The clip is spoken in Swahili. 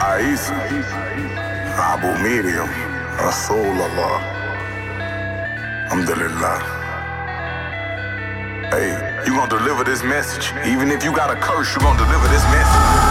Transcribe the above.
Aisa, Abu Miriam, Rasulullah, Alhamdulillah. Hey, you gonna deliver this message. Even if you got a curse, you gonna deliver this message.